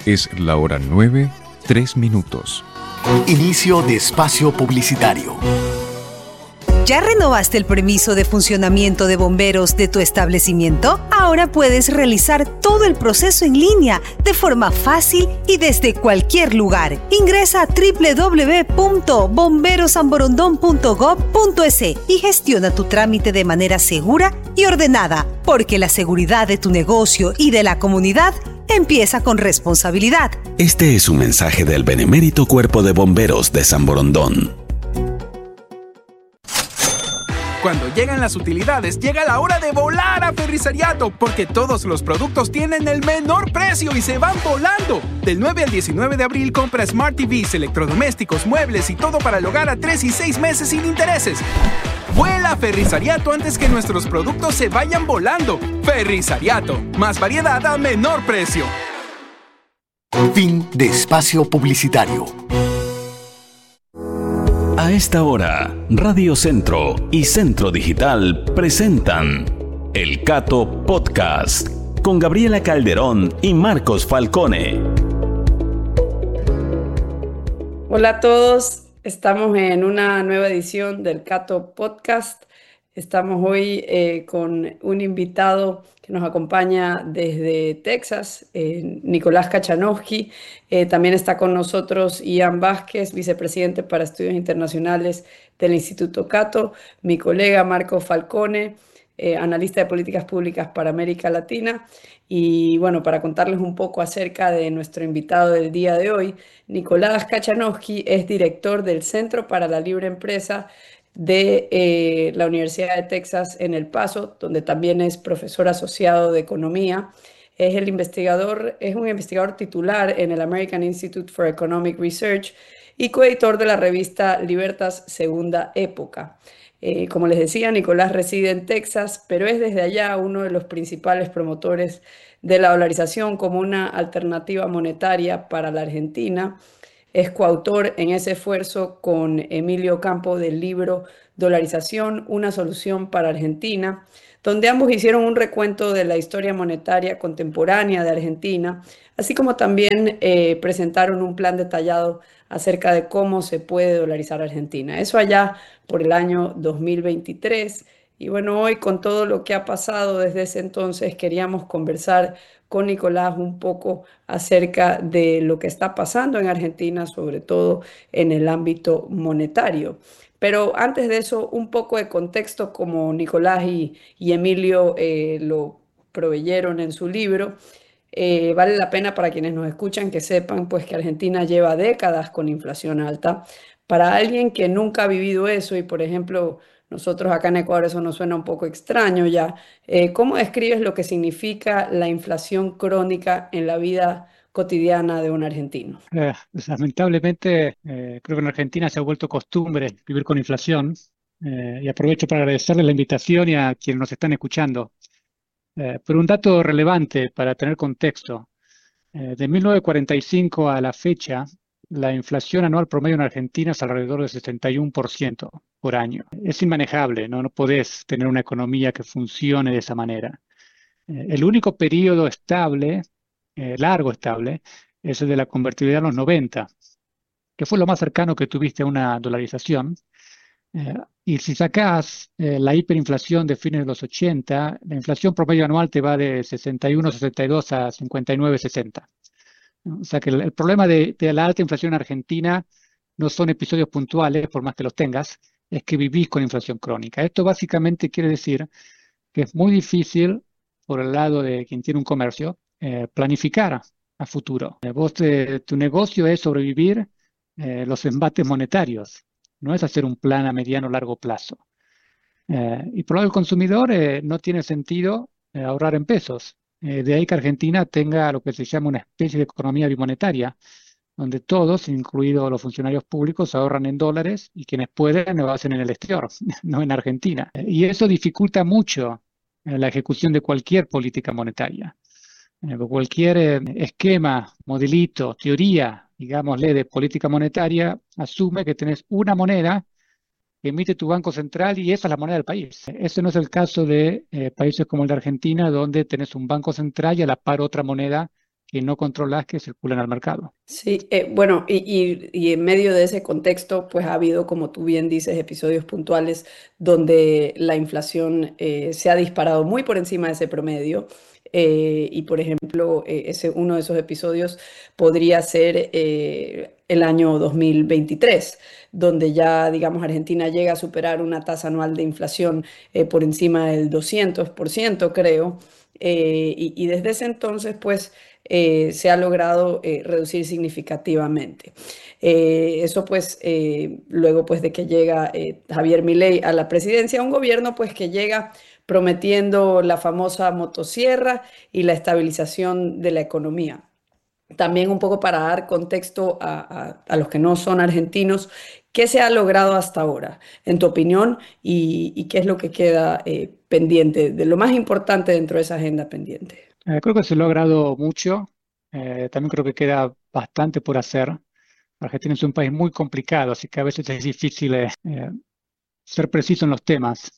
Es la hora 9:03. Inicio de espacio publicitario. ¿Ya renovaste el permiso de funcionamiento de bomberos de tu establecimiento? Ahora puedes realizar todo el proceso en línea, de forma fácil y desde cualquier lugar. Ingresa a www.bomberosamborondón.gov.es y gestiona tu trámite de manera segura y ordenada, porque la seguridad de tu negocio y de la comunidad empieza con responsabilidad. Este es un mensaje del Benemérito Cuerpo de Bomberos de San Borondón. Cuando llegan las utilidades, llega la hora de volar a Ferrisariato, porque todos los productos tienen el menor precio y se van volando. Del 9 al 19 de abril compra Smart TVs, electrodomésticos, muebles y todo para el hogar a 3 y 6 meses sin intereses. Vuela a Ferrisariato antes que nuestros productos se vayan volando. Ferrisariato, más variedad a menor precio. Fin de espacio publicitario. A esta hora, Radio Centro y Centro Digital presentan El Cato Podcast con Gabriela Calderón y Marcos Falcone. Hola a todos, estamos en una nueva edición del Cato Podcast. Estamos hoy con un invitado que nos acompaña desde Texas, Nicolás Kachanowski. También está con nosotros Ian Vázquez, vicepresidente para Estudios Internacionales del Instituto Cato, mi colega Marco Falcone, analista de políticas públicas para América Latina. Y bueno, para contarles un poco acerca de nuestro invitado del día de hoy, Nicolás Kachanowski es director del Centro para la Libre Empresa de la Universidad de Texas en El Paso, donde también es profesor asociado de economía. Es un investigador titular en el American Institute for Economic Research y coeditor de la revista Libertas Segunda Época. Como les decía, Nicolás reside en Texas, pero es desde allá uno de los principales promotores de la dolarización como una alternativa monetaria para la Argentina. Es coautor en ese esfuerzo con Emilio Campo del libro Dolarización, una solución para Argentina, donde ambos hicieron un recuento de la historia monetaria contemporánea de Argentina, así como también presentaron un plan detallado acerca de cómo se puede dolarizar Argentina. Eso allá por el año 2023. Y bueno, hoy con todo lo que ha pasado desde ese entonces, queríamos conversar con Nicolás un poco acerca de lo que está pasando en Argentina, sobre todo en el ámbito monetario. Pero antes de eso, un poco de contexto, como Nicolás y Emilio lo proveyeron en su libro. Vale la pena para quienes nos escuchan que sepan pues, que Argentina lleva décadas con inflación alta. Para alguien que nunca ha vivido eso y, por ejemplo, nosotros acá en Ecuador eso nos suena un poco extraño ya. ¿Cómo describes lo que significa la inflación crónica en la vida cotidiana de un argentino? Lamentablemente, creo que en Argentina se ha vuelto costumbre vivir con inflación y aprovecho para agradecerles la invitación y a quienes nos están escuchando. Pero un dato relevante para tener contexto. De 1945 a la fecha, la inflación anual promedio en Argentina es alrededor del 61% por año. Es inmanejable, ¿no? No podés tener una economía que funcione de esa manera. El único periodo estable, largo estable, es el de la convertibilidad en los 90, que fue lo más cercano que tuviste a una dolarización. Y si sacás la hiperinflación de fines de los 80, la inflación promedio anual te va de 61, 62 a 59, 60. O sea que el problema de la alta inflación en Argentina no son episodios puntuales, por más que los tengas, es que vivís con inflación crónica. Esto básicamente quiere decir que es muy difícil, por el lado de quien tiene un comercio, planificar a futuro. Tu negocio es sobrevivir los embates monetarios, no es hacer un plan a mediano o largo plazo. Y por el lado del consumidor no tiene sentido ahorrar en pesos. De ahí que Argentina tenga lo que se llama una especie de economía bimonetaria, donde todos, incluidos los funcionarios públicos, ahorran en dólares y quienes pueden lo hacen en el exterior, no en Argentina. Y eso dificulta mucho la ejecución de cualquier política monetaria. Cualquier esquema, modelito, teoría, digámosle, de política monetaria, asume que tenés una moneda que emite tu Banco Central y esa es la moneda del país. Ese no es el caso de países como el de Argentina, donde tenés un Banco Central y a la par otra moneda que no controlas que circulan al mercado. Sí, bueno, y en medio de ese contexto, pues ha habido, como tú bien dices, episodios puntuales donde la inflación se ha disparado muy por encima de ese promedio. Y por ejemplo, uno de esos episodios podría ser el año 2023, donde ya, digamos, Argentina llega a superar una tasa anual de inflación por encima del 200%, creo. Y desde ese entonces, pues se ha logrado reducir significativamente. Eso pues luego pues de que llega Javier Milei a la presidencia, un gobierno pues que llega prometiendo la famosa motosierra y la estabilización de la economía. También un poco para dar contexto a los que no son argentinos, ¿qué se ha logrado hasta ahora, en tu opinión, y qué es lo que queda pendiente, de lo más importante dentro de esa agenda pendiente? Creo que se ha logrado mucho. También creo que queda bastante por hacer. Argentina es un país muy complicado, así que a veces es difícil ser preciso en los temas.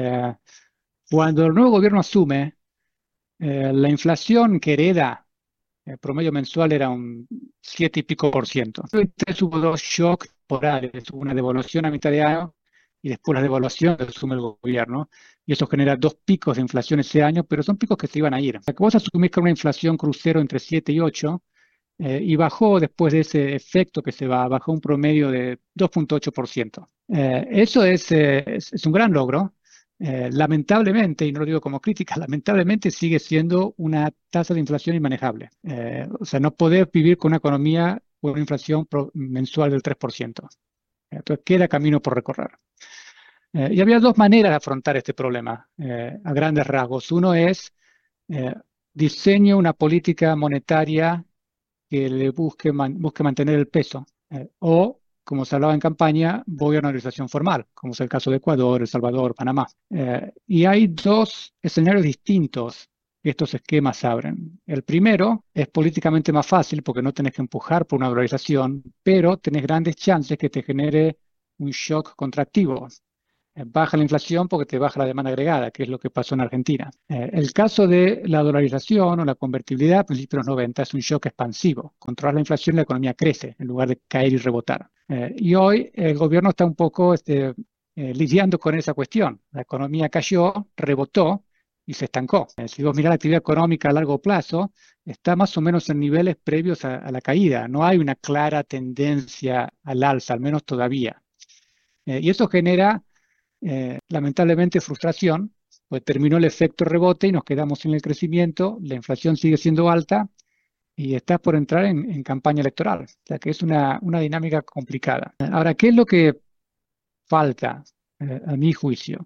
Cuando el nuevo gobierno asume, la inflación que hereda, el promedio mensual era un 7 y pico%. Entonces hubo dos shocks temporales, hubo una devaluación a mitad de año y después la devaluación que asume el gobierno, y eso genera dos picos de inflación ese año, pero son picos que se iban a ir. O sea, que vos asumís que una inflación crucero entre 7 y 8, y bajó después de ese efecto que se va, bajó un promedio de 2,8%. Eso es un gran logro. Lamentablemente, y no lo digo como crítica, lamentablemente sigue siendo una tasa de inflación inmanejable. O sea, no podés vivir con una economía con una inflación mensual del 3%. Entonces queda camino por recorrer. Y había dos maneras de afrontar este problema, a grandes rasgos. Uno es eh, diseño una política monetaria que le busque mantener el peso, o, como se hablaba en campaña, voy a una organización formal, como es el caso de Ecuador, El Salvador, Panamá. Y hay dos escenarios distintos que estos esquemas abren. El primero es políticamente más fácil porque no tenés que empujar por una dolarización, pero tenés grandes chances que te genere un shock contractivo. Baja la inflación porque te baja la demanda agregada, que es lo que pasó en Argentina. El caso de la dolarización o la convertibilidad a principios de los 90 es un shock expansivo. Controlar la inflación y la economía crece en lugar de caer y rebotar. Y hoy el gobierno está un poco lidiando con esa cuestión. La economía cayó, rebotó y se estancó. Si vos mirás la actividad económica a largo plazo, está más o menos en niveles previos a la caída. No hay una clara tendencia al alza, al menos todavía. Y eso genera lamentablemente frustración, pues terminó el efecto rebote y nos quedamos sin el crecimiento, la inflación sigue siendo alta y estás por entrar en campaña electoral. O sea que es una dinámica complicada. Ahora, ¿qué es lo que falta, a mi juicio?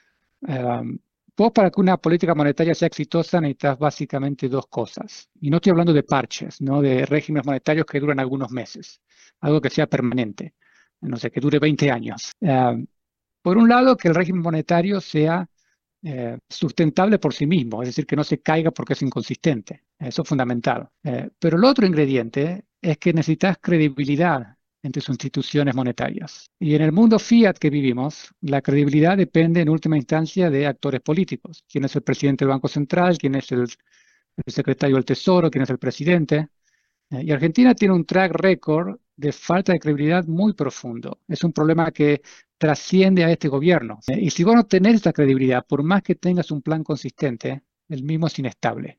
Vos, para que una política monetaria sea exitosa, necesitas básicamente dos cosas. Y no estoy hablando de parches, ¿no? De regímenes monetarios que duran algunos meses, algo que sea permanente, no sé, que dure 20 años. Por un lado, que el régimen monetario sea sustentable por sí mismo, es decir, que no se caiga porque es inconsistente. Eso es fundamental. Pero el otro ingrediente es que necesitas credibilidad entre sus instituciones monetarias. Y en el mundo fiat que vivimos, la credibilidad depende en última instancia de actores políticos. ¿Quién es el presidente del Banco Central? ¿Quién es el secretario del Tesoro? ¿Quién es el presidente? Y Argentina tiene un track record de falta de credibilidad muy profundo. Es un problema que trasciende a este gobierno. Y si vos no tenés esa credibilidad, por más que tengas un plan consistente, el mismo es inestable.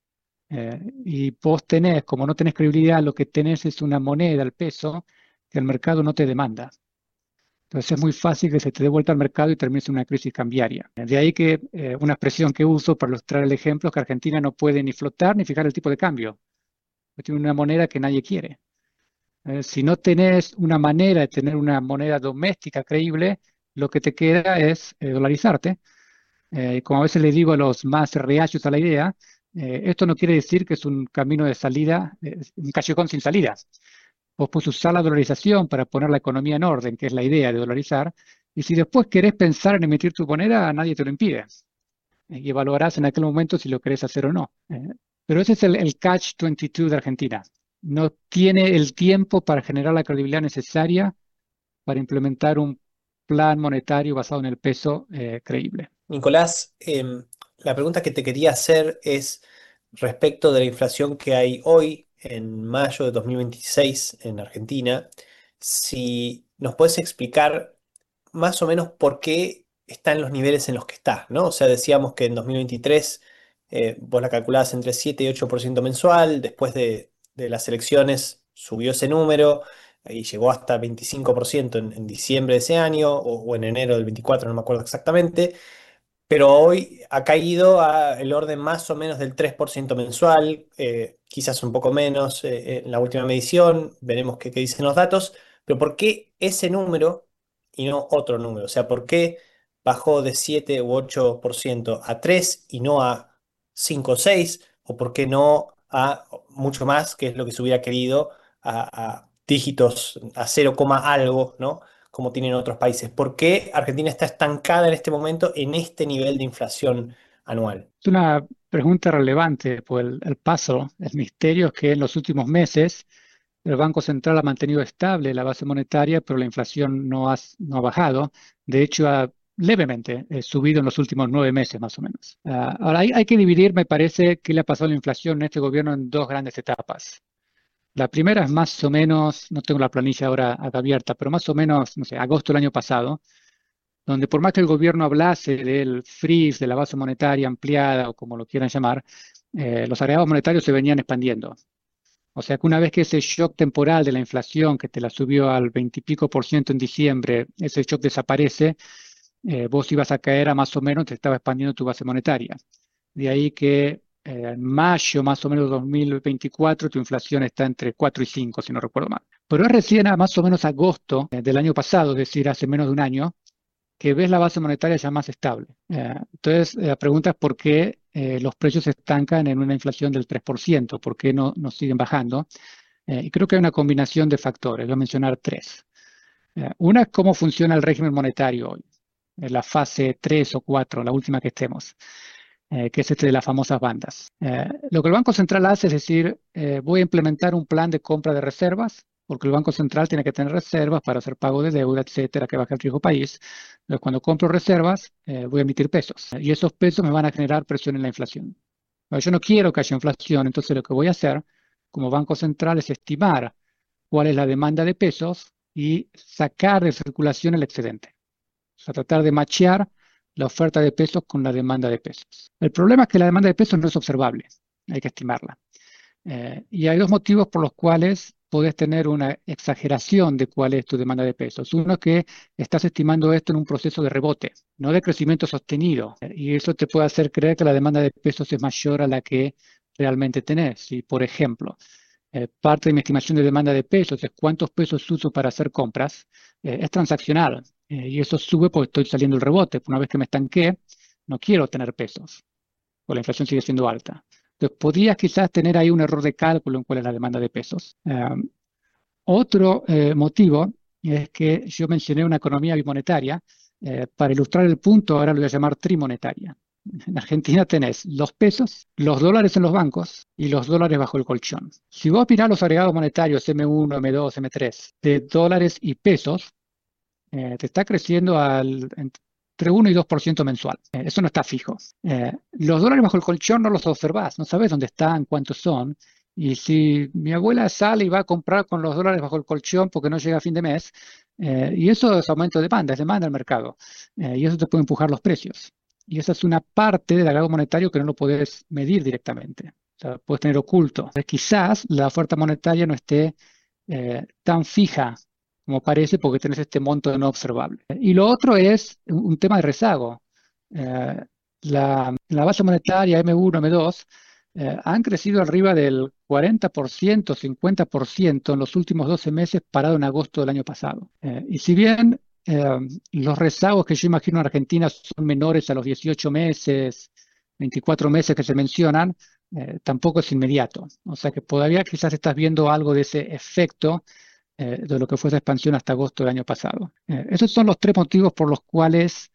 Y vos tenés, como no tenés credibilidad, lo que tenés es una moneda, el peso, que el mercado no te demanda. Entonces es muy fácil que se te dé vuelta al mercado y termines en una crisis cambiaria. De ahí que una expresión que uso para ilustrar el ejemplo es que Argentina no puede ni flotar ni fijar el tipo de cambio. Tiene una moneda que nadie quiere. Si no tenés una manera de tener una moneda doméstica creíble, lo que te queda es dolarizarte. Como a veces le digo a los más reacios a la idea, esto no quiere decir que es un camino de salida, un callejón sin salida. Vos podés usar la dolarización para poner la economía en orden, que es la idea de dolarizar, y si después querés pensar en emitir tu moneda, nadie te lo impide. Y evaluarás en aquel momento si lo querés hacer o no. Pero ese es el catch-22 de Argentina. No tiene el tiempo para generar la credibilidad necesaria para implementar un plan monetario basado en el peso creíble. Nicolás, la pregunta que te quería hacer es, respecto de la inflación que hay hoy, en mayo de 2026 en Argentina, si nos puedes explicar más o menos por qué está en los niveles en los que está, ¿no? O sea, decíamos que en 2023 vos la calculabas entre 7 y 8% mensual, después de las elecciones subió ese número y llegó hasta 25% en diciembre de ese año o en enero del 24, no me acuerdo exactamente. Pero hoy ha caído a el orden más o menos del 3% mensual, quizás un poco menos en la última medición, veremos qué dicen los datos, pero ¿por qué ese número y no otro número? O sea, ¿por qué bajó de 7 u 8% a 3 y no a 5 o 6? ¿O por qué no a mucho más, que es lo que se hubiera querido, a dígitos, a 0, algo, ¿no? Como tienen otros países? ¿Por qué Argentina está estancada en este momento en este nivel de inflación anual? Es una pregunta relevante, pues el misterio es que en los últimos meses el Banco Central ha mantenido estable la base monetaria, pero la inflación no ha bajado. De hecho, ha levemente subido en los últimos 9 meses, más o menos. Ahora, hay que dividir, me parece, qué le ha pasado a la inflación en este gobierno en dos grandes etapas. La primera es más o menos, no tengo la planilla ahora acá abierta, pero más o menos, no sé, agosto del año pasado, donde por más que el gobierno hablase del freeze, de la base monetaria ampliada o como lo quieran llamar, los agregados monetarios se venían expandiendo. O sea que una vez que ese shock temporal de la inflación, que te la subió al 20 y pico por ciento en diciembre, ese shock desaparece, vos ibas a caer a más o menos, te estaba expandiendo tu base monetaria. De ahí que en mayo más o menos de 2024 tu inflación está entre 4 y 5, si no recuerdo mal. Pero es recién a más o menos agosto del año pasado, es decir, hace menos de un año, que ves la base monetaria ya más estable. Entonces, la pregunta es por qué los precios se estancan en una inflación del 3%, por qué no siguen bajando. Y creo que hay una combinación de factores, voy a mencionar tres. Una es cómo funciona el régimen monetario hoy, en la fase 3 o 4, la última que estemos, que es este de las famosas bandas. Lo que el Banco Central hace es decir, voy a implementar un plan de compra de reservas, porque el Banco Central tiene que tener reservas para hacer pago de deuda, etcétera, que baje el riesgo país. Entonces, cuando compro reservas, voy a emitir pesos. Y esos pesos me van a generar presión en la inflación. Pero yo no quiero que haya inflación, entonces lo que voy a hacer como Banco Central es estimar cuál es la demanda de pesos y sacar de circulación el excedente. O sea, tratar de machear la oferta de pesos con la demanda de pesos. El problema es que la demanda de pesos no es observable, hay que estimarla. Y hay dos motivos por los cuales podés tener una exageración de cuál es tu demanda de pesos. Uno es que estás estimando esto en un proceso de rebote, no de crecimiento sostenido. Y eso te puede hacer creer que la demanda de pesos es mayor a la que realmente tenés. Si, por ejemplo, parte de mi estimación de demanda de pesos es cuántos pesos uso para hacer compras, es transaccional. Y eso sube porque estoy saliendo el rebote. Una vez que me estanqué, no quiero tener pesos, porque la inflación sigue siendo alta. Entonces, podrías quizás tener ahí un error de cálculo en cuál es la demanda de pesos. Otro motivo es que yo mencioné una economía bimonetaria. Para ilustrar el punto, ahora lo voy a llamar trimonetaria. En Argentina tenés los pesos, los dólares en los bancos y los dólares bajo el colchón. Si vos mirás los agregados monetarios M1, M2, M3 de dólares y pesos, te está creciendo entre 1 y 2% mensual. Eso no está fijo. Los dólares bajo el colchón no los observás, no sabes dónde están, cuántos son. Y si mi abuela sale y va a comprar con los dólares bajo el colchón porque no llega a fin de mes, y eso es aumento de demanda, es demanda del mercado. Y eso te puede empujar los precios. Y esa es una parte del agregado monetario que no lo puedes medir directamente. O sea, puedes tener oculto. Entonces, quizás la oferta monetaria no esté tan fija como parece, porque tenés este monto no observable. Y lo otro es un tema de rezago. La base monetaria M1, M2 han crecido arriba del 40%, 50% en los últimos 12 meses, parado en agosto del año pasado. Y si bien los rezagos que yo imagino en Argentina son menores a los 18 meses, 24 meses que se mencionan, tampoco es inmediato. O sea que todavía quizás estás viendo algo de ese efecto de lo que fue esa expansión hasta agosto del año pasado. Esos son los tres motivos por los cuales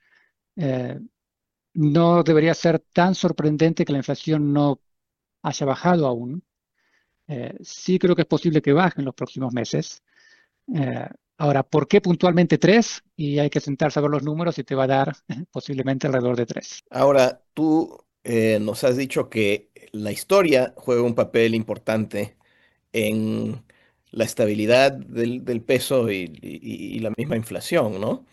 no debería ser tan sorprendente que la inflación no haya bajado aún. Sí creo que es posible que baje en los próximos meses. Ahora, ¿por qué puntualmente 3? Y hay que sentarse a ver los números y te va a dar posiblemente alrededor de 3. Ahora, tú nos has dicho que la historia juega un papel importante en la estabilidad del peso y la misma inflación, ¿no?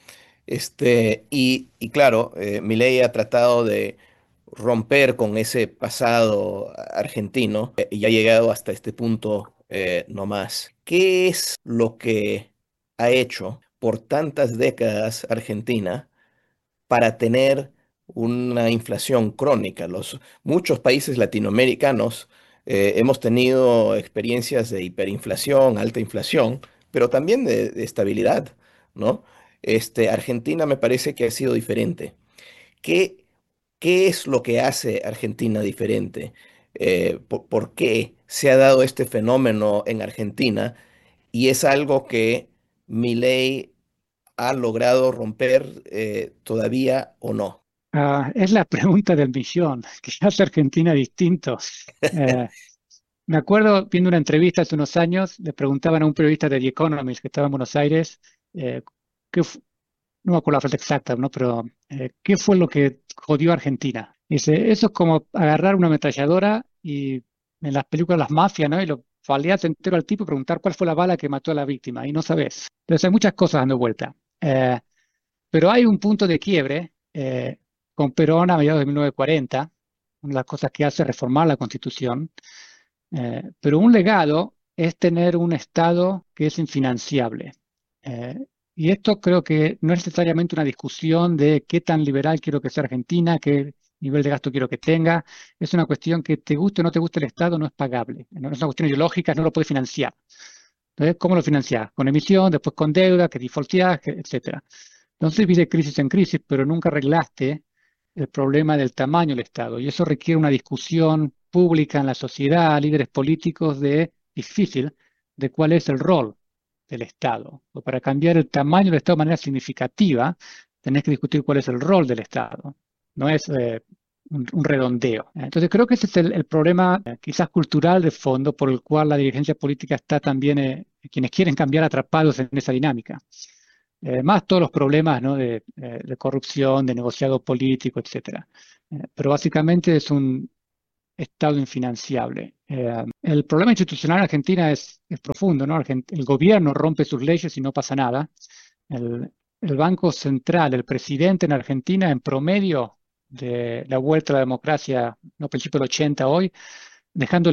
Y claro, Milei ha tratado de romper con ese pasado argentino y ha llegado hasta este punto no más. ¿Qué es lo que ha hecho por tantas décadas Argentina para tener una inflación crónica? Muchos países latinoamericanos hemos tenido experiencias de hiperinflación, alta inflación, pero también de estabilidad, ¿no? Argentina me parece que ha sido diferente. ¿Qué, qué es lo que hace Argentina diferente? ¿Por qué se ha dado este fenómeno en Argentina? Y es algo que Milei ha logrado romper todavía o no. Es la pregunta del millón, ¿qué hace Argentina distinto? Eh, Me acuerdo viendo una entrevista hace unos años, le preguntaban a un periodista de The Economist que estaba en Buenos Aires, eh, qué fu- no me acuerdo la frase exacta, ¿no? Pero ¿qué fue lo que jodió a Argentina? Dice, eso es como agarrar una ametralladora y en las películas las mafias, ¿no? Y lo baleas entero al tipo y preguntar cuál fue la bala que mató a la víctima, y no sabes. Entonces hay muchas cosas dando vuelta. Pero hay un punto de quiebre con Perón a mediados de 1940. Una de las cosas que hace es reformar la Constitución. Pero un legado es tener un Estado que es infinanciable. Eh, y esto creo que no es necesariamente una discusión de qué tan liberal quiero que sea Argentina, qué nivel de gasto quiero que tenga. Es una cuestión que te guste o no te guste el Estado, no es pagable. No es una cuestión ideológica, no lo puedes financiar. Entonces, ¿cómo lo financiás? Con emisión, después con deuda, que defaulteás, etcétera. Entonces vives de crisis en crisis, pero nunca arreglaste el problema del tamaño del Estado. Y eso requiere una discusión pública en la sociedad, líderes políticos, difícil, de cuál es el rol del Estado. O para cambiar el tamaño del Estado de manera significativa, tenés que discutir cuál es el rol del Estado. No es un redondeo. Entonces creo que ese es el problema quizás cultural de fondo por el cual la dirigencia política está también, quienes quieren cambiar atrapados en esa dinámica. Más todos los problemas, ¿no? De corrupción, de negociado político, etcétera. Pero básicamente es un Estado infinanciable. El problema institucional en Argentina es profundo, ¿no? El gobierno rompe sus leyes y no pasa nada. El Banco Central, el presidente en Argentina, en promedio de la vuelta a la democracia, no principio del 80 hoy, dejando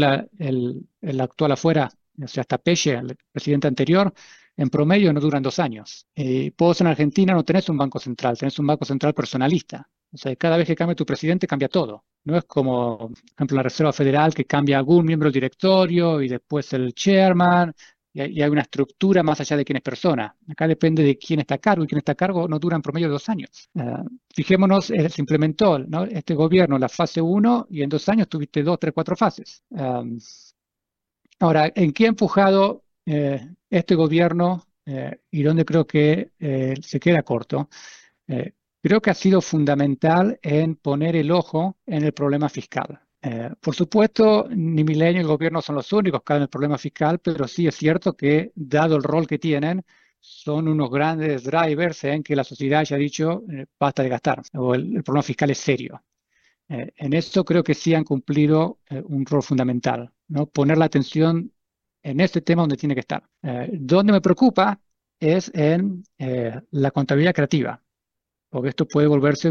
el actual afuera, o sea, hasta Pelle, el presidente anterior, en promedio no duran 2 años. Vos en Argentina no tenés un banco central, tenés un banco central personalista. O sea, cada vez que cambia tu presidente, cambia todo. No es como, por ejemplo, la Reserva Federal, que cambia algún miembro del directorio y después el chairman, y hay una estructura más allá de quién es persona. Acá depende de quién está a cargo, y quién está a cargo no dura en promedio 2 años. Fijémonos, se implementó, ¿no? Este gobierno la fase 1 y en 2 años tuviste 2, 3, 4 fases. Ahora, ¿en qué ha empujado este gobierno y dónde creo que se queda corto? Creo que ha sido fundamental en poner el ojo en el problema fiscal. Por supuesto, ni Milei ni el gobierno son los únicos que caen en el problema fiscal, pero sí es cierto que, dado el rol que tienen, son unos grandes drivers en que la sociedad haya dicho basta de gastar, o el problema fiscal es serio. En esto creo que sí han cumplido un rol fundamental, ¿no? Poner la atención en este tema donde tiene que estar. Donde me preocupa es en la contabilidad creativa, porque esto puede volverse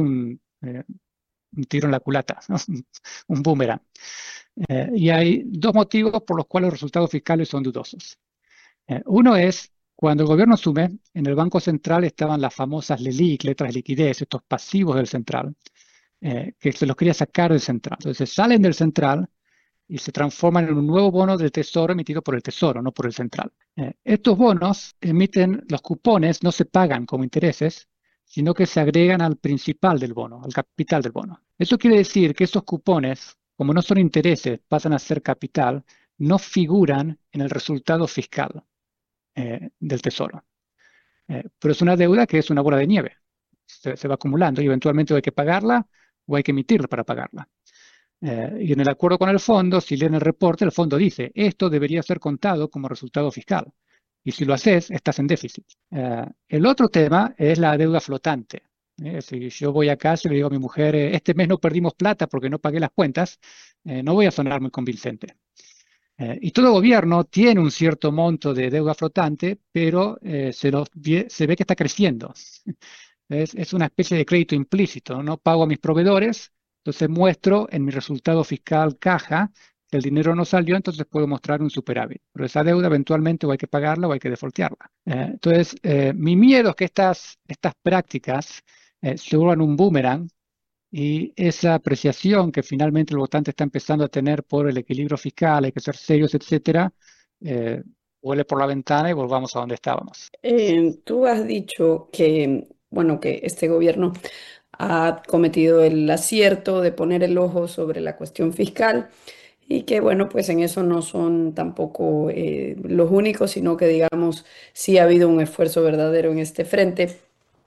un tiro en la culata, ¿no? Un boomerang. Y hay dos motivos por los cuales los resultados fiscales son dudosos. Uno es, cuando el gobierno asume, en el Banco Central estaban las famosas LELIQ, letras de liquidez, estos pasivos del central, que se los quería sacar del central. Entonces salen del central y se transforman en un nuevo bono del Tesoro emitido por el Tesoro, no por el central. Estos bonos emiten, los cupones no se pagan como intereses, sino que se agregan al principal del bono, al capital del bono. Eso quiere decir que esos cupones, como no son intereses, pasan a ser capital, no figuran en el resultado fiscal del Tesoro. Pero es una deuda que es una bola de nieve. Se va acumulando y eventualmente hay que pagarla o hay que emitirla para pagarla. Y en el acuerdo con el fondo, si leen el reporte, el fondo dice, esto debería ser contado como resultado fiscal. Y si lo haces, estás en déficit. El otro tema es la deuda flotante. Si yo voy a casa y le digo a mi mujer, este mes no perdimos plata porque no pagué las cuentas, no voy a sonar muy convincente. Y todo gobierno tiene un cierto monto de deuda flotante, pero se ve que está creciendo. Es una especie de crédito implícito. No pago a mis proveedores, entonces muestro en mi resultado fiscal caja que el dinero no salió, entonces puedo mostrar un superávit. Pero esa deuda eventualmente o hay que pagarla o hay que defaultearla. Entonces, mi miedo es que estas prácticas se vuelvan un boomerang y esa apreciación que finalmente el votante está empezando a tener por el equilibrio fiscal, hay que ser serios, etcétera, vuele por la ventana y volvamos a donde estábamos. Tú has dicho que, bueno, que este gobierno ha cometido el acierto de poner el ojo sobre la cuestión fiscal y que, bueno, pues en eso no son tampoco los únicos, sino que, digamos, sí ha habido un esfuerzo verdadero en este frente.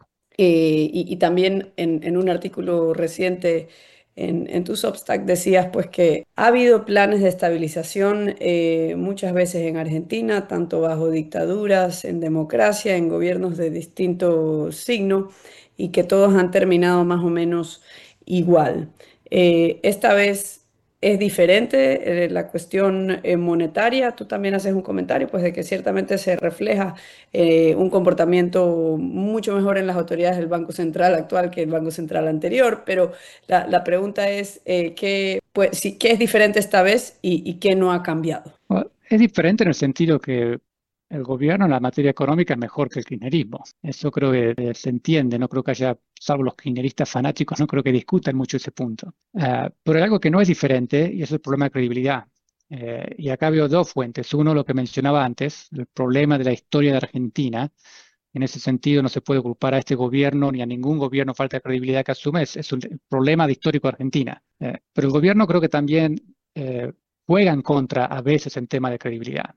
Y también en un artículo reciente en tu Substack decías pues que ha habido planes de estabilización muchas veces en Argentina, tanto bajo dictaduras, en democracia, en gobiernos de distinto signo, y que todos han terminado más o menos igual. Esta vez es diferente la cuestión monetaria. Tú también haces un comentario pues de que ciertamente se refleja un comportamiento mucho mejor en las autoridades del Banco Central actual que el Banco Central anterior, pero la pregunta es pues, sí, ¿qué es diferente esta vez y qué no ha cambiado? Bueno, es diferente en el sentido que el gobierno en la materia económica es mejor que el kirchnerismo. Eso creo que se entiende, no creo que haya, salvo los kirchneristas fanáticos, no creo que discutan mucho ese punto. Pero hay algo que no es diferente y es el problema de credibilidad. Y acá veo dos fuentes. Uno, lo que mencionaba antes, el problema de la historia de Argentina. En ese sentido, no se puede culpar a este gobierno ni a ningún gobierno falta de credibilidad que asume. Es un problema de histórico de Argentina. Pero el gobierno creo que también juega en contra a veces en tema de credibilidad.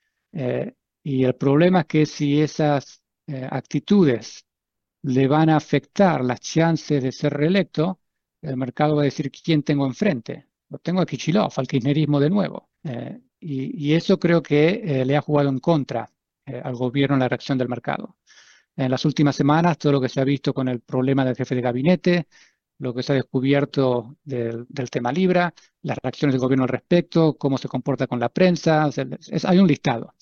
Y el problema es que si esas actitudes le van a afectar las chances de ser reelecto, el mercado va a decir quién tengo enfrente. Lo tengo a Kicillof, al kirchnerismo de nuevo. Y eso creo que le ha jugado en contra al gobierno en la reacción del mercado. En las últimas semanas, todo lo que se ha visto con el problema del jefe de gabinete, lo que se ha descubierto del tema Libra, las reacciones del gobierno al respecto, cómo se comporta con la prensa, o sea, hay un listado.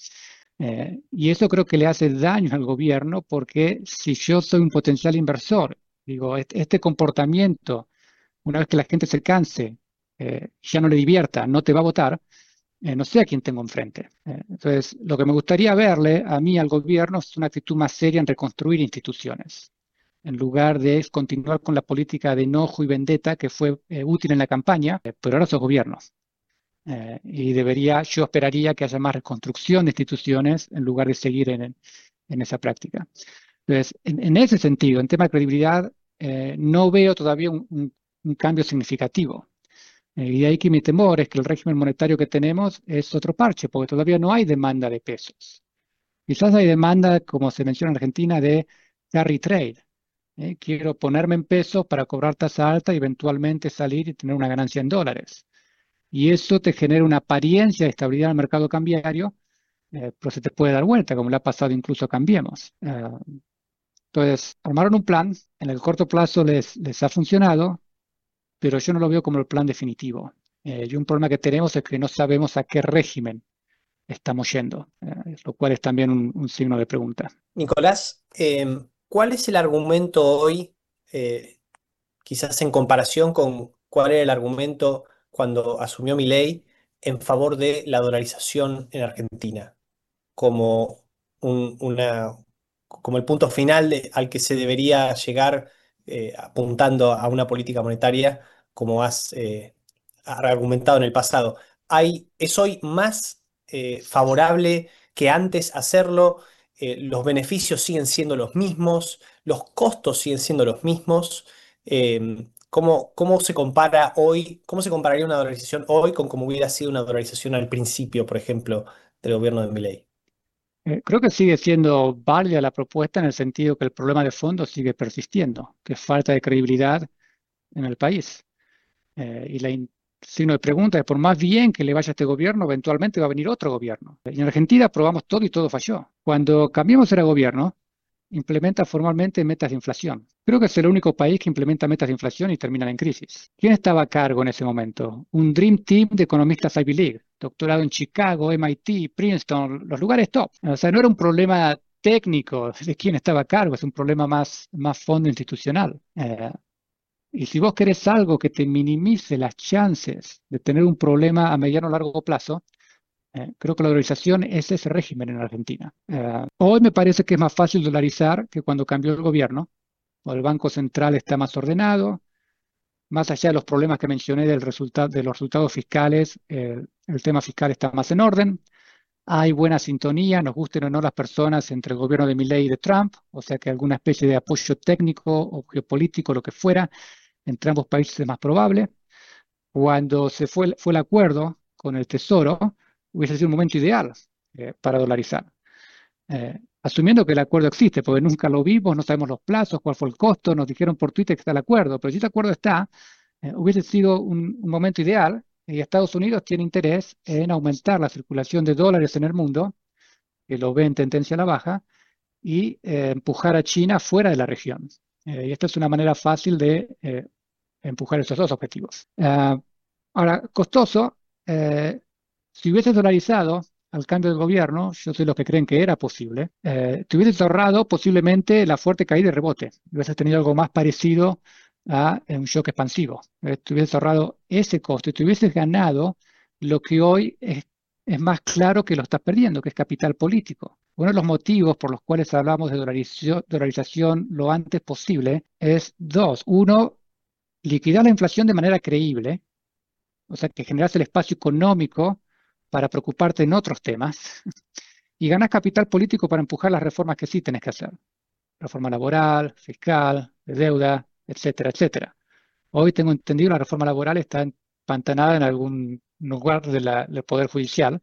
Y eso creo que le hace daño al gobierno porque si yo soy un potencial inversor, digo, este comportamiento, una vez que la gente se canse, ya no le divierta, no te va a votar, no sé a quién tengo enfrente. Entonces, lo que me gustaría verle a mí al gobierno es una actitud más seria en reconstruir instituciones, en lugar de continuar con la política de enojo y vendetta que fue útil en la campaña, pero ahora sos gobierno. Y yo esperaría que haya más reconstrucción de instituciones en lugar de seguir en esa práctica. Entonces, en ese sentido, en tema de credibilidad, no veo todavía un cambio significativo. Y de ahí que mi temor es que el régimen monetario que tenemos es otro parche, porque todavía no hay demanda de pesos. Quizás hay demanda, como se menciona en Argentina, de carry trade. Quiero ponerme en pesos para cobrar tasa alta y eventualmente salir y tener una ganancia en dólares. Y eso te genera una apariencia de estabilidad en el mercado cambiario, pero se te puede dar vuelta, como le ha pasado incluso a Cambiemos. Entonces, armaron un plan, en el corto plazo les ha funcionado, pero yo no lo veo como el plan definitivo. Y un problema que tenemos es que no sabemos a qué régimen estamos yendo, lo cual es también un signo de pregunta. Nicolás, ¿cuál es el argumento hoy, quizás en comparación con cuál era el argumento cuando asumió Milei en favor de la dolarización en Argentina como como el punto final al que se debería llegar apuntando a una política monetaria como has argumentado en el pasado? ¿Es hoy más favorable que antes hacerlo? ¿Los beneficios siguen siendo los mismos? ¿Los costos siguen siendo los mismos? ¿Cómo se compara hoy? ¿Cómo se compararía una dolarización hoy con cómo hubiera sido una dolarización al principio, por ejemplo, del gobierno de Milei? Creo que sigue siendo válida la propuesta en el sentido que el problema de fondo sigue persistiendo, que es falta de credibilidad en el país. Y el signo de pregunta es, por más bien que le vaya a este gobierno, eventualmente va a venir otro gobierno. Y en Argentina probamos todo y todo falló. Cuando Cambiemos era gobierno, implementa formalmente metas de inflación. Creo que es el único país que implementa metas de inflación y termina en crisis. ¿Quién estaba a cargo en ese momento? Un Dream Team de economistas Ivy League, doctorado en Chicago, MIT, Princeton, los lugares top. O sea, no era un problema técnico de quién estaba a cargo, es un problema más fondo institucional. Y si vos querés algo que te minimice las chances de tener un problema a mediano o largo plazo, creo que la dolarización es ese régimen en Argentina. Hoy me parece que es más fácil dolarizar que cuando cambió el gobierno, o el Banco Central está más ordenado, más allá de los problemas que mencioné de los resultados fiscales, el tema fiscal está más en orden, hay buena sintonía, nos gusten o no las personas entre el gobierno de Milei y de Trump, o sea que alguna especie de apoyo técnico o geopolítico, lo que fuera, entre ambos países es más probable. Cuando fue el acuerdo con el Tesoro, hubiese sido un momento ideal para dolarizar. Asumiendo que el acuerdo existe, porque nunca lo vimos, no sabemos los plazos, cuál fue el costo, nos dijeron por Twitter que está el acuerdo, pero si ese acuerdo está, hubiese sido un momento ideal y Estados Unidos tiene interés en aumentar la circulación de dólares en el mundo, que lo ve en tendencia a la baja, y empujar a China fuera de la región. Y esta es una manera fácil de empujar esos dos objetivos. Ahora, costoso, si hubieses dolarizado al cambio del gobierno, yo soy los que creen que era posible, te hubieses ahorrado posiblemente la fuerte caída y rebote. Hubieses tenido algo más parecido a un shock expansivo. Te hubieses ahorrado ese costo y te hubieses ganado lo que hoy es más claro que lo estás perdiendo, que es capital político. Uno de los motivos por los cuales hablamos de dolarización lo antes posible es dos. Uno, liquidar la inflación de manera creíble, o sea, que generas el espacio económico para preocuparte en otros temas y ganas capital político para empujar las reformas que sí tenés que hacer. Reforma laboral, fiscal, de deuda, etcétera, etcétera. Hoy tengo entendido la reforma laboral está empantanada en algún lugar del Poder Judicial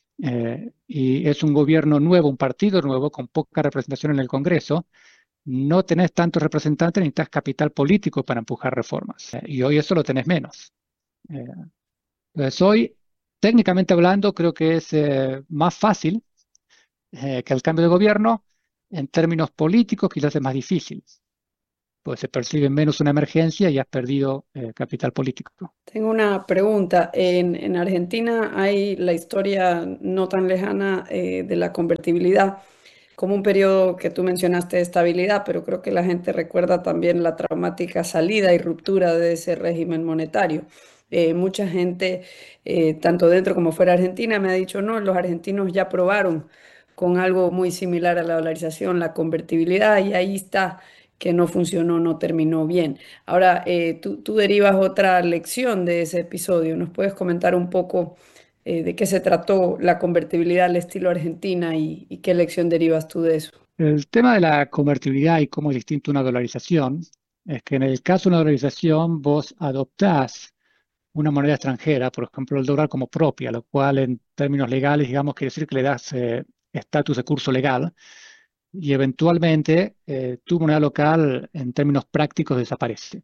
y es un gobierno nuevo, un partido nuevo con poca representación en el Congreso. No tenés tantos representantes, necesitas capital político para empujar reformas. Y hoy eso lo tenés menos. Entonces hoy, técnicamente hablando, creo que es más fácil que el cambio de gobierno. En términos políticos quizás es más difícil, pues se percibe menos una emergencia y has perdido capital político. Tengo una pregunta. En Argentina hay la historia no tan lejana de la convertibilidad como un periodo que tú mencionaste de estabilidad, pero creo que la gente recuerda también la traumática salida y ruptura de ese régimen monetario. Mucha gente, tanto dentro como fuera de Argentina, me ha dicho, no, los argentinos ya probaron con algo muy similar a la dolarización, la convertibilidad, y ahí está, que no funcionó, no terminó bien. Ahora, tú derivas otra lección de ese episodio. ¿Nos puedes comentar un poco de qué se trató la convertibilidad al estilo Argentina y qué lección derivas tú de eso? El tema de la convertibilidad y cómo es distinto una dolarización es que en el caso de una dolarización vos adoptás una moneda extranjera, por ejemplo el dólar como propia, lo cual en términos legales, digamos, quiere decir que le das estatus de curso legal y eventualmente tu moneda local en términos prácticos desaparece.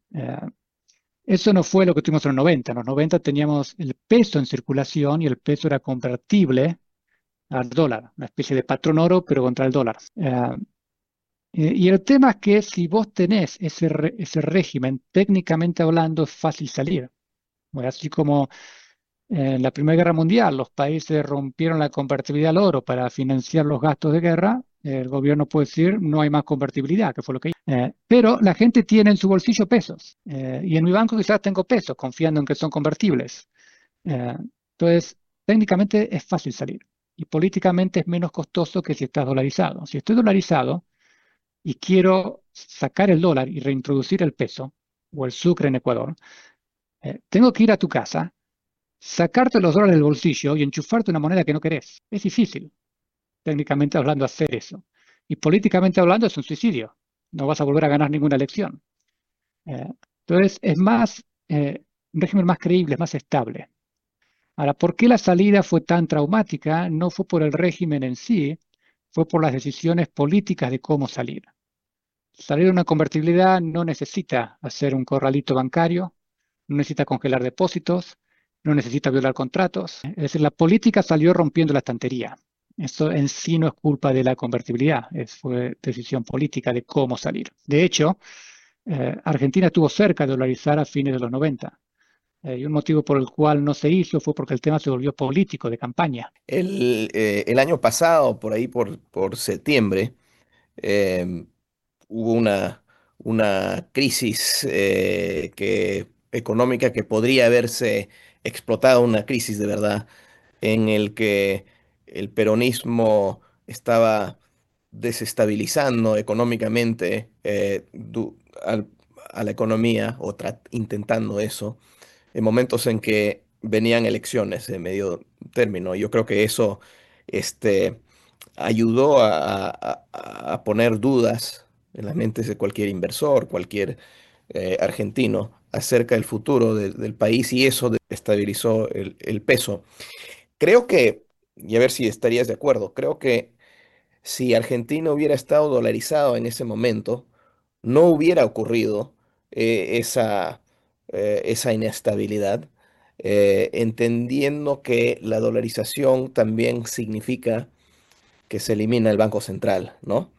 Eso no fue lo que tuvimos en los 90. En los 90 teníamos el peso en circulación y el peso era convertible al dólar, una especie de patrón oro, pero contra el dólar. Y el tema es que si vos tenés ese régimen, técnicamente hablando, es fácil salir. Bueno, así como en la Primera Guerra Mundial los países rompieron la convertibilidad al oro para financiar los gastos de guerra, el gobierno puede decir no hay más convertibilidad, que fue lo que hizo. Pero la gente tiene en su bolsillo pesos y en mi banco quizás tengo pesos confiando en que son convertibles. Entonces, técnicamente es fácil salir y políticamente es menos costoso que si estás dolarizado. Si estoy dolarizado y quiero sacar el dólar y reintroducir el peso o el sucre en Ecuador, tengo que ir a tu casa, sacarte los dólares del bolsillo y enchufarte una moneda que no querés. Es difícil, técnicamente hablando, hacer eso. Y políticamente hablando es un suicidio. No vas a volver a ganar ninguna elección. Entonces es un régimen más creíble, es más estable. Ahora, ¿por qué la salida fue tan traumática? No fue por el régimen en sí, fue por las decisiones políticas de cómo salir. Salir de una convertibilidad no necesita hacer un corralito bancario, no necesita congelar depósitos, no necesita violar contratos. Es decir, la política salió rompiendo la estantería. Eso en sí no es culpa de la convertibilidad, fue decisión política de cómo salir. De hecho, Argentina estuvo cerca de dolarizar a fines de los 90. Y un motivo por el cual no se hizo fue porque el tema se volvió político, de campaña. El año pasado, por ahí por septiembre, eh, hubo una crisis económica que podría haberse explotado, una crisis de verdad, en el que el peronismo estaba desestabilizando económicamente a la economía, o intentando eso, en momentos en que venían elecciones de medio término. Yo creo que eso este, ayudó a poner dudas en las mentes de cualquier inversor, cualquier argentino, acerca del futuro del país, y eso estabilizó el peso. Creo que, y a ver si estarías de acuerdo, creo que si Argentina hubiera estado dolarizado en ese momento, no hubiera ocurrido esa inestabilidad, entendiendo que la dolarización también significa que se elimina el Banco Central, ¿no?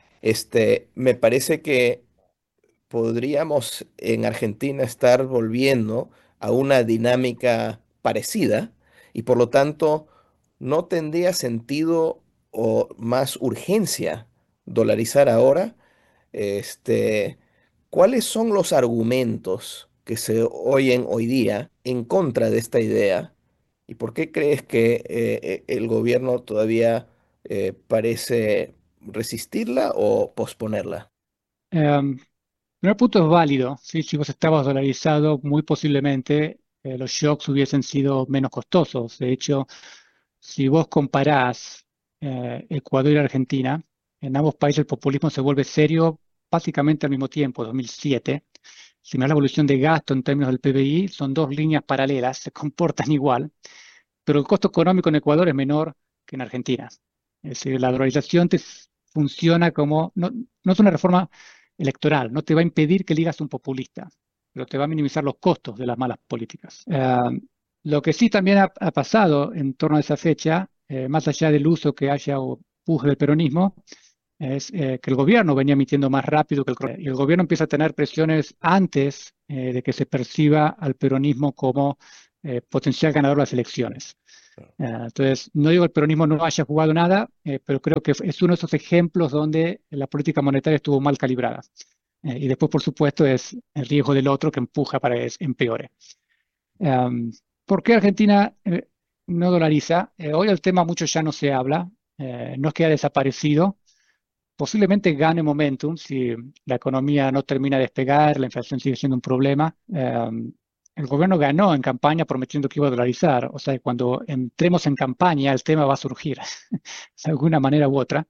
Me parece que podríamos en Argentina estar volviendo a una dinámica parecida, y por lo tanto no tendría sentido o más urgencia dolarizar ahora. Este, ¿Cuáles son los argumentos que se oyen hoy día en contra de esta idea? ¿Y por qué crees que el gobierno todavía parece resistirla o posponerla? El primer punto es válido, ¿sí? Si vos estabas dolarizado, muy posiblemente los shocks hubiesen sido menos costosos. De hecho, si vos comparás Ecuador y Argentina, en ambos países el populismo se vuelve serio básicamente al mismo tiempo, 2007. Si miras la evolución de gasto en términos del PBI, son dos líneas paralelas, se comportan igual, pero el costo económico en Ecuador es menor que en Argentina. Es decir, la dolarización funciona como, no es una reforma electoral, no te va a impedir que digas un populista, pero te va a minimizar los costos de las malas políticas. Lo que sí también ha pasado en torno a esa fecha, más allá del uso que haya o empuje del peronismo, es que el gobierno venía emitiendo más rápido y el gobierno empieza a tener presiones antes de que se perciba al peronismo como potencial ganador de las elecciones. Entonces, no digo que el peronismo no haya jugado nada, pero creo que es uno de esos ejemplos donde la política monetaria estuvo mal calibrada. Y después, por supuesto, es el riesgo del otro que empuja para que empeore. ¿Por qué Argentina no dolariza? Hoy el tema mucho ya no se habla, no es que haya desaparecido. Posiblemente gane momentum si la economía no termina de despegar, la inflación sigue siendo un problema. El gobierno ganó en campaña prometiendo que iba a dolarizar. O sea, cuando entremos en campaña, el tema va a surgir de alguna manera u otra.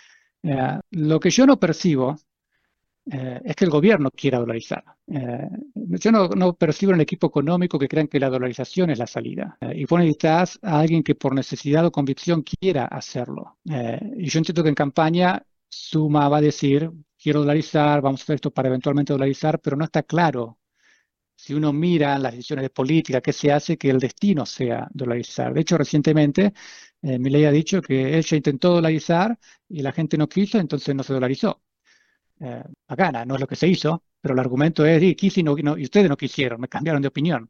Lo que yo no percibo es que el gobierno quiera dolarizar. Yo no percibo en el equipo económico que crean que la dolarización es la salida. Y vos necesitas a alguien que por necesidad o convicción quiera hacerlo. Y yo entiendo que en campaña Suma va a decir, quiero dolarizar, vamos a hacer esto para eventualmente dolarizar, pero no está claro, si uno mira las decisiones de política, qué se hace, que el destino sea dolarizar. De hecho, recientemente, Milei ha dicho que él ya intentó dolarizar y la gente no quiso, entonces no se dolarizó. Bacana, no es lo que se hizo, pero el argumento es, y ustedes no quisieron, me cambiaron de opinión.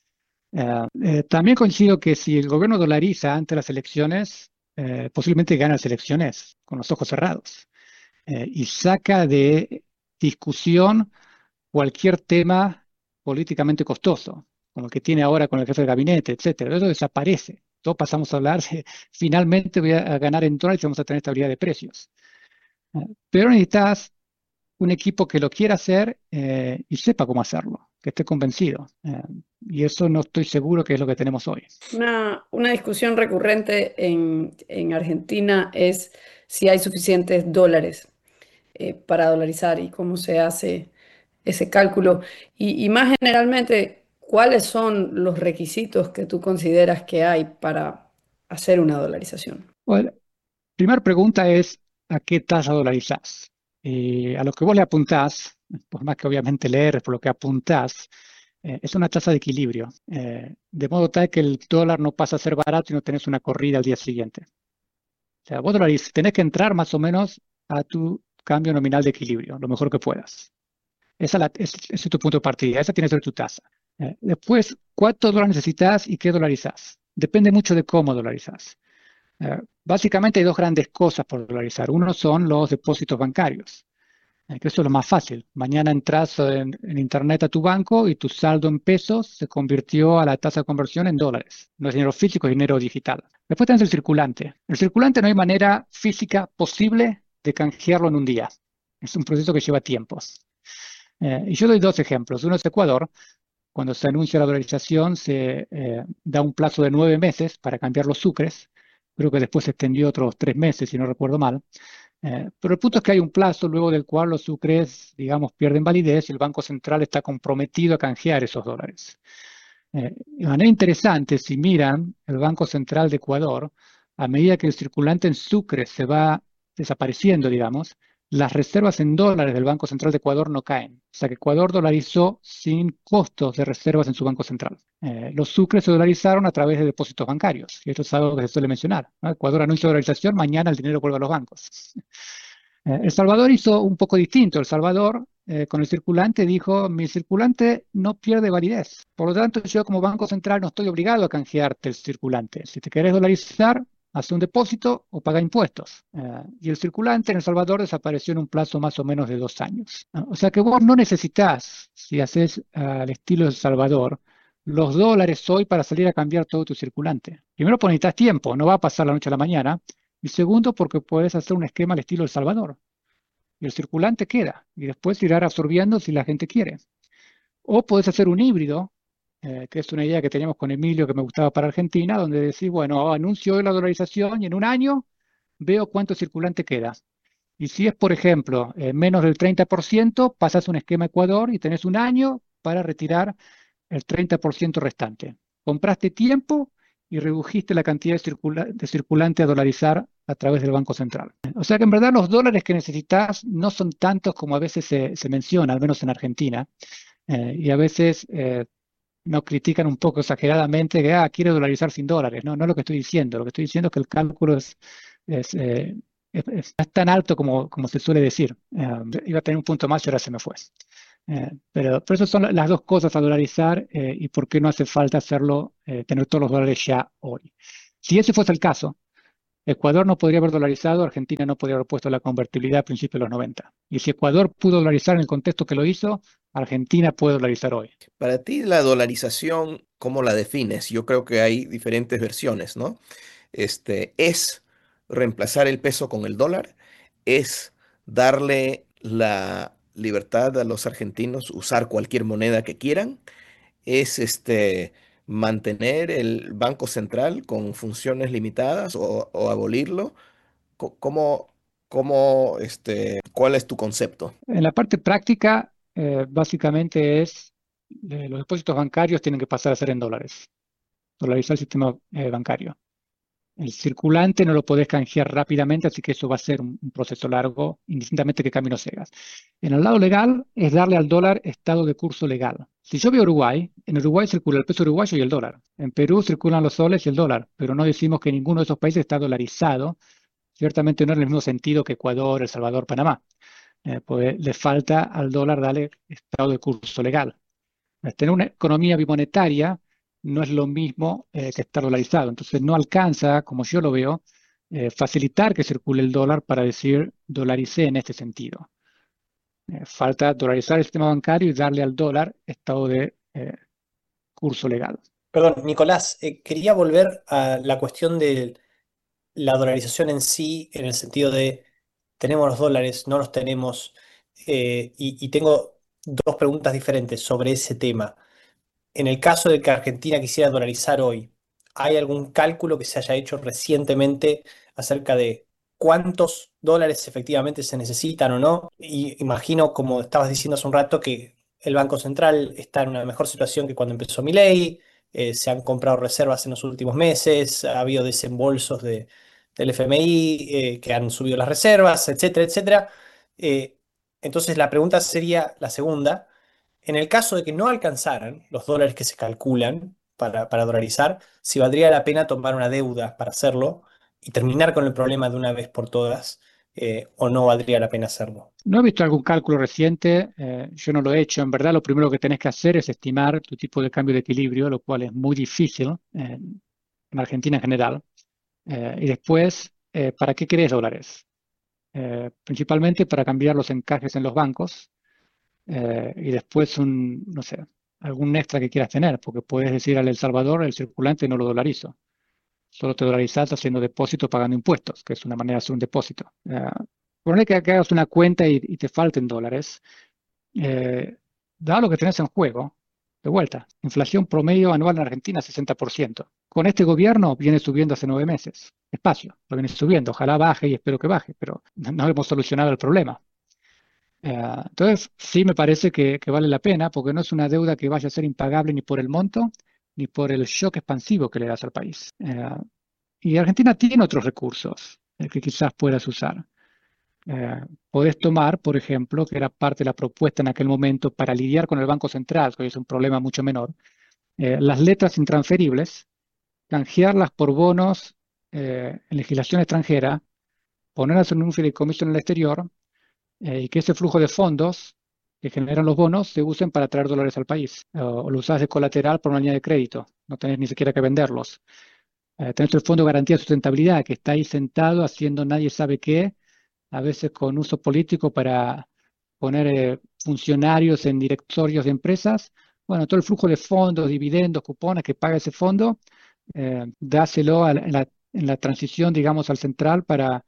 También coincido que si el gobierno dolariza ante las elecciones, posiblemente gana las elecciones con los ojos cerrados. Y saca de discusión cualquier tema políticamente costoso, como el que tiene ahora con el jefe de gabinete, etcétera. Eso desaparece. Todos pasamos a hablar de finalmente voy a ganar en dólares y vamos a tener estabilidad de precios. Pero necesitas un equipo que lo quiera hacer y sepa cómo hacerlo, que esté convencido. Y eso no estoy seguro que es lo que tenemos hoy. Una discusión recurrente en Argentina es si hay suficientes dólares para dolarizar y cómo se hace ese cálculo. Y más generalmente, ¿cuáles son los requisitos que tú consideras que hay para hacer una dolarización? Bueno, primera pregunta es, ¿a qué tasa dolarizás? A lo que vos le apuntás, por más que obviamente leer, por lo que apuntás, es una tasa de equilibrio, de modo tal que el dólar no pasa a ser barato y no tenés una corrida al día siguiente. O sea, vos tenés que entrar más o menos a tu cambio nominal de equilibrio, lo mejor que puedas. Ese es tu punto de partida, esa tiene que ser tu tasa. Después, ¿cuántos dólares necesitas y qué dolarizás? Depende mucho de cómo dolarizás. Básicamente hay dos grandes cosas por dolarizar. Uno son los depósitos bancarios, que eso es lo más fácil. Mañana entras en internet a tu banco y tu saldo en pesos se convirtió a la tasa de conversión en dólares. No es dinero físico, es dinero digital. Después tenés el circulante. El circulante no hay manera física posible de canjearlo en un día. Es un proceso que lleva tiempos. Y yo doy dos ejemplos. Uno es Ecuador. Cuando se anuncia la dolarización, se da un plazo de 9 meses para cambiar los sucres. Creo que después se extendió otros 3 meses, si no recuerdo mal. Pero el punto es que hay un plazo luego del cual los sucres, digamos, pierden validez y el Banco Central está comprometido a canjear esos dólares. De manera interesante, si miran el Banco Central de Ecuador, a medida que el circulante en sucres se va desapareciendo, digamos, las reservas en dólares del Banco Central de Ecuador no caen. O sea que Ecuador dolarizó sin costos de reservas en su Banco Central. Los sucres se dolarizaron a través de depósitos bancarios, y esto es algo que se suele mencionar, ¿no? Ecuador anuncia dolarización, mañana el dinero vuelve a los bancos. El Salvador hizo un poco distinto. El Salvador, con el circulante, dijo, mi circulante no pierde validez. Por lo tanto, yo como Banco Central no estoy obligado a canjearte el circulante. Si te querés dolarizar, haz un depósito o paga impuestos. Y el circulante en El Salvador desapareció en un plazo más o menos de 2 años. O sea que vos no necesitas, si haces al estilo de El Salvador, los dólares hoy para salir a cambiar todo tu circulante. Primero, porque necesitas tiempo, no va a pasar la noche a la mañana. Y segundo, porque puedes hacer un esquema al estilo El Salvador. Y el circulante queda. Y después irá absorbiendo si la gente quiere. O puedes hacer un híbrido, que es una idea que teníamos con Emilio que me gustaba para Argentina, donde decís, bueno, anuncio hoy la dolarización y en un año veo cuánto circulante queda. Y si es, por ejemplo, menos del 30%, pasas un esquema Ecuador y tenés un año para retirar el 30% restante. Compraste tiempo y redujiste la cantidad de circulante a dolarizar a través del Banco Central. O sea que en verdad los dólares que necesitas no son tantos como a veces se menciona, al menos en Argentina. Y a veces nos critican un poco exageradamente que quiere dolarizar sin dólares. No, no es lo que estoy diciendo. Lo que estoy diciendo es que el cálculo no es tan alto como se suele decir. Iba a tener un punto más y ahora se me fue. Pero esas son las dos cosas a dolarizar y por qué no hace falta hacerlo, tener todos los dólares ya hoy. Si ese fuese el caso, Ecuador no podría haber dolarizado, Argentina no podría haber puesto la convertibilidad a principios de los 90. Y si Ecuador pudo dolarizar en el contexto que lo hizo, Argentina puede dolarizar hoy. Para ti, la dolarización, ¿cómo la defines? Yo creo que hay diferentes versiones, ¿no? Es reemplazar el peso con el dólar, es darle la libertad a los argentinos usar cualquier moneda que quieran, es mantener el Banco Central con funciones limitadas o abolirlo. ¿Cómo, cuál es tu concepto? En la parte práctica, básicamente los depósitos bancarios tienen que pasar a ser en dólares, dolarizar el sistema bancario. El circulante no lo podés canjear rápidamente, así que eso va a ser un proceso largo, indistintamente qué camino sigas. En el lado legal es darle al dólar estado de curso legal. Si yo veo Uruguay, en Uruguay circula el peso uruguayo y el dólar. En Perú circulan los soles y el dólar, pero no decimos que ninguno de esos países está dolarizado. Ciertamente no en el mismo sentido que Ecuador, El Salvador, Panamá. Pues le falta al dólar darle estado de curso legal. Tener una economía bimonetaria no es lo mismo que estar dolarizado. Entonces no alcanza, como yo lo veo, facilitar que circule el dólar para decir dolaricé en este sentido. Falta dolarizar el sistema bancario y darle al dólar estado de curso legal. Perdón, Nicolás, quería volver a la cuestión de la dolarización en sí, en el sentido de tenemos los dólares, no los tenemos, y tengo dos preguntas diferentes sobre ese tema. En el caso de que Argentina quisiera dolarizar hoy, ¿hay algún cálculo que se haya hecho recientemente acerca de cuántos dólares efectivamente se necesitan o no? Y imagino, como estabas diciendo hace un rato, que el Banco Central está en una mejor situación que cuando empezó Milei, se han comprado reservas en los últimos meses, ha habido desembolsos del FMI que han subido las reservas, etcétera, etcétera. Eh, entonces la pregunta sería la segunda. En el caso de que no alcanzaran los dólares que se calculan para dolarizar, si valdría la pena tomar una deuda para hacerlo y terminar con el problema de una vez por todas, o no valdría la pena hacerlo? No he visto algún cálculo reciente, yo no lo he hecho. En verdad, lo primero que tenés que hacer es estimar tu tipo de cambio de equilibrio, lo cual es muy difícil en Argentina en general. Y después, ¿para qué querés dólares? Principalmente para cambiar los encajes en los bancos y después no sé, algún extra que quieras tener, porque puedes decir al El Salvador, el circulante no lo dolarizo. Solo te dolarizas haciendo depósito pagando impuestos, que es una manera de hacer un depósito. Ponle que hagas una cuenta y te falten dólares. Dado lo que tenés en juego, de vuelta, inflación promedio anual en Argentina 60%. Con este gobierno viene subiendo hace 9 meses. Despacio, lo viene subiendo. Ojalá baje y espero que baje, pero no hemos solucionado el problema. Entonces, sí me parece que vale la pena, porque no es una deuda que vaya a ser impagable ni por el monto, ni por el shock expansivo que le das al país. Y Argentina tiene otros recursos que quizás puedas usar. Podés tomar, por ejemplo, que era parte de la propuesta en aquel momento para lidiar con el Banco Central, que hoy es un problema mucho menor, las letras intransferibles, canjearlas por bonos en legislación extranjera, ponerlas en un fideicomiso en el exterior y que ese flujo de fondos que generan los bonos se usen para traer dólares al país. O lo usas de colateral por una línea de crédito, no tenés ni siquiera que venderlos. Tenés el Fondo de Garantía de Sustentabilidad, que está ahí sentado haciendo nadie sabe qué, a veces con uso político para poner funcionarios en directorios de empresas. Bueno, todo el flujo de fondos, dividendos, cupones que paga ese fondo, dáselo en la transición, digamos, al central para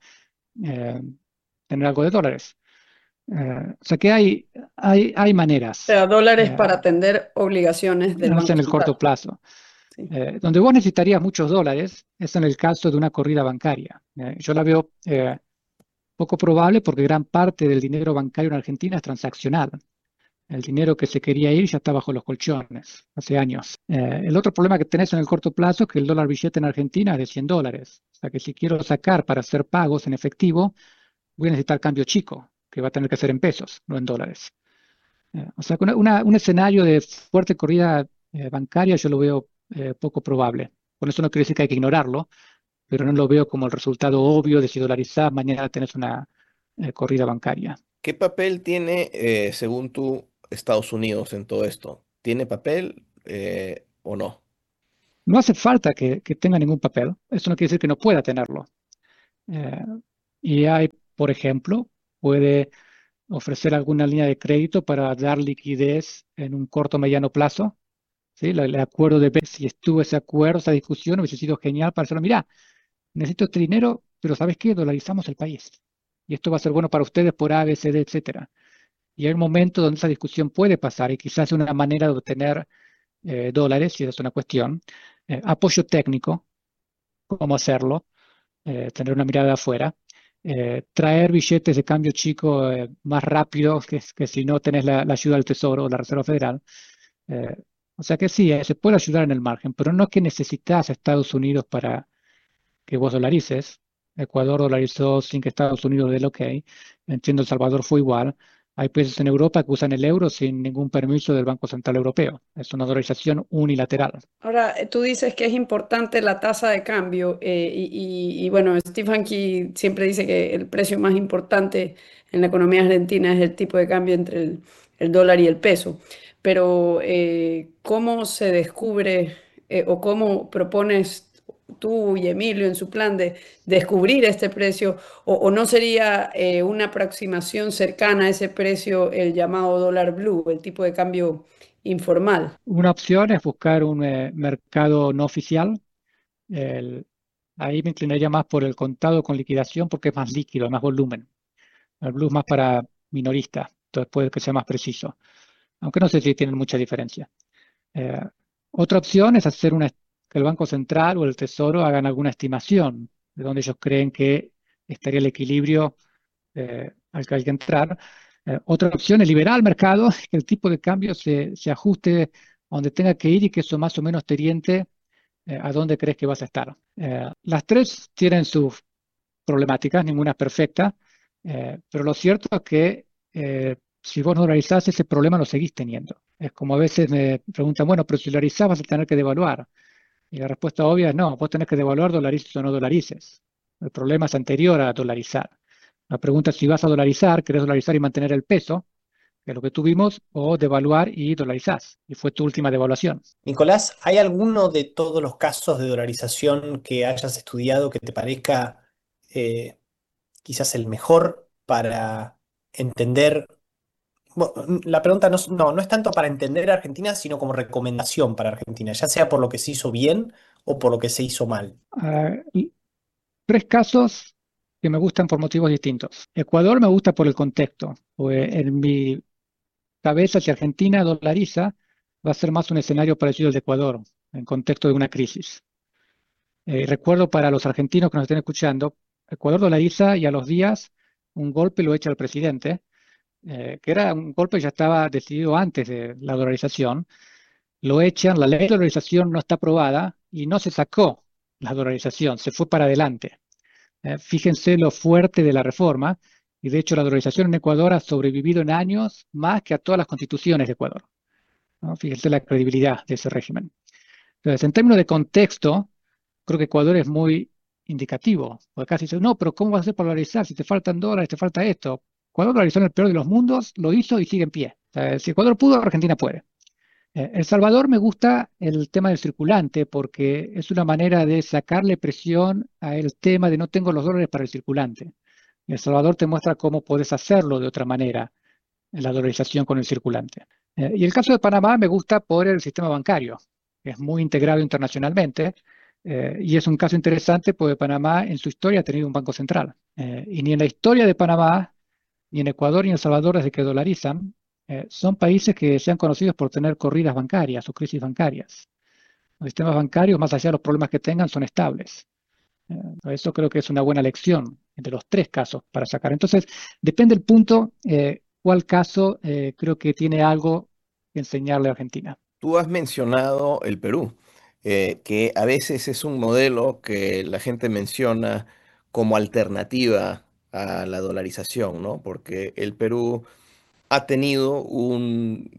tener algo de dólares. O sea que hay maneras. O sea, dólares para atender obligaciones del no Banco en el Central. corto plazo. Sí. Donde vos necesitarías muchos dólares es en el caso de una corrida bancaria. Yo la veo poco probable porque gran parte del dinero bancario en Argentina es transaccional. El dinero que se quería ir ya está bajo los colchones hace años. El otro problema que tenés en el corto plazo es que el dólar billete en Argentina es de $100. O sea que si quiero sacar para hacer pagos en efectivo, voy a necesitar cambio chico, que va a tener que ser en pesos, no en dólares. O sea que un escenario de fuerte corrida bancaria yo lo veo poco probable. Con eso no quiere decir que hay que ignorarlo, pero no lo veo como el resultado obvio de si dolarizás, mañana tenés una corrida bancaria. ¿Qué papel tiene, según tú, Estados Unidos en todo esto? ¿Tiene papel o no? No hace falta que tenga ningún papel. Eso no quiere decir que no pueda tenerlo. Y hay, por ejemplo, puede ofrecer alguna línea de crédito para dar liquidez en un corto o mediano plazo. ¿Sí? El acuerdo de si estuvo ese acuerdo, esa discusión, hubiese sido genial para hacerlo. Mirá, necesito este dinero, pero ¿sabes qué? Dolarizamos el país. Y esto va a ser bueno para ustedes por A, B, C, D, etcétera. Y hay un momento donde esa discusión puede pasar y quizás una manera de obtener dólares, si esa es una cuestión. Apoyo técnico, cómo hacerlo, tener una mirada de afuera. Traer billetes de cambio chico más rápido que si no tenés la ayuda del Tesoro o la Reserva Federal. O sea que sí, se puede ayudar en el margen, pero no es que necesitas a Estados Unidos para que vos dolarices. Ecuador dolarizó sin que Estados Unidos dé el ok. Entiendo, El Salvador fue igual. Hay países en Europa que usan el euro sin ningún permiso del Banco Central Europeo. Es una dolarización unilateral. Ahora, tú dices que es importante la tasa de cambio y bueno, Steve Hanke siempre dice que el precio más importante en la economía argentina es el tipo de cambio entre el dólar y el peso. Pero, ¿cómo se descubre o cómo propones tú y Emilio en su plan de descubrir este precio? ¿O no sería una aproximación cercana a ese precio el llamado dólar blue, el tipo de cambio informal? Una opción es buscar un mercado no oficial. Ahí me inclinaría más por el contado con liquidación porque es más líquido, más volumen. El blue es más para minoristas, entonces puede que sea más preciso. Aunque no sé si tienen mucha diferencia. Otra opción es hacer que el Banco Central o el Tesoro hagan alguna estimación de donde ellos creen que estaría el equilibrio al que hay que entrar. Otra opción es liberar al mercado, que el tipo de cambio se ajuste a donde tenga que ir y que eso más o menos te oriente a dónde crees que vas a estar. Las tres tienen sus problemáticas, ninguna es perfecta, pero lo cierto es que si vos no dolarizás, ese problema lo seguís teniendo. Es como a veces me preguntan, bueno, pero si dolarizás vas a tener que devaluar. Y la respuesta obvia es no, vos tenés que devaluar, dolarices o no dolarices. El problema es anterior a dolarizar. La pregunta es si vas a dolarizar, ¿querés dolarizar y mantener el peso, que es lo que tuvimos, o devaluar y dolarizás? Y fue tu última devaluación. Nicolás, ¿hay alguno de todos los casos de dolarización que hayas estudiado que te parezca eh, quizás el mejor para entender? Bueno, la pregunta no es tanto para entender a Argentina, sino como recomendación para Argentina, ya sea por lo que se hizo bien o por lo que se hizo mal. Y tres casos que me gustan por motivos distintos. Ecuador me gusta por el contexto, pues en mi cabeza, si Argentina dolariza, va a ser más un escenario parecido al de Ecuador, en contexto de una crisis. Recuerdo para los argentinos que nos estén escuchando, Ecuador dolariza y a los días un golpe lo echa el presidente, que era un golpe que ya estaba decidido antes de la dolarización. Lo echan, la ley de dolarización no está aprobada y no se sacó la dolarización, se fue para adelante. Fíjense lo fuerte de la reforma, y de hecho la dolarización en Ecuador ha sobrevivido en años más que a todas las constituciones de Ecuador, ¿no? Fíjense la credibilidad de ese régimen. Entonces, en términos de contexto, creo que Ecuador es muy indicativo, porque casi dice, no, pero ¿cómo vas a hacer para dolarizar si te faltan dólares, te falta esto? Ecuador dolarizó en el peor de los mundos, lo hizo y sigue en pie. O sea, si Ecuador pudo, Argentina puede. El Salvador me gusta el tema del circulante porque es una manera de sacarle presión al tema de no tengo los dólares para el circulante. El Salvador te muestra cómo puedes hacerlo de otra manera, en la dolarización con el circulante. Y el caso de Panamá me gusta por el sistema bancario, que es muy integrado internacionalmente, y es un caso interesante porque Panamá en su historia ha tenido un banco central. Y ni en la historia de Panamá, ni en Ecuador ni en El Salvador desde que dolarizan, son países que se han conocido por tener corridas bancarias o crisis bancarias. Los sistemas bancarios, más allá de los problemas que tengan, son estables. Eso creo que es una buena lección de los tres casos para sacar. Entonces, depende del punto, cuál caso creo que tiene algo que enseñarle a Argentina. Tú has mencionado el Perú, que a veces es un modelo que la gente menciona como alternativa a la dolarización, ¿no? Porque el Perú ha tenido un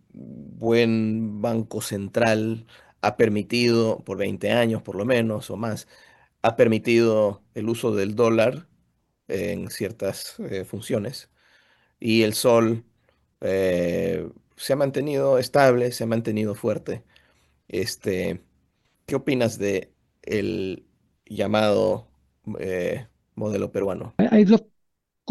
buen banco central, ha permitido, por 20 años por lo menos o más, ha permitido el uso del dólar en ciertas funciones y el sol se ha mantenido estable, se ha mantenido fuerte. Este, ¿Qué opinas de el llamado modelo peruano? Hay dos